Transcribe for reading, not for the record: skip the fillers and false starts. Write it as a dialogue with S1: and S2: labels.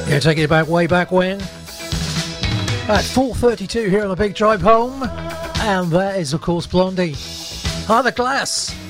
S1: Yeah, taking it back way back when. At 4:32 here on the Big Drive Home. And that is, of course, Blondie. Hi, The Glass.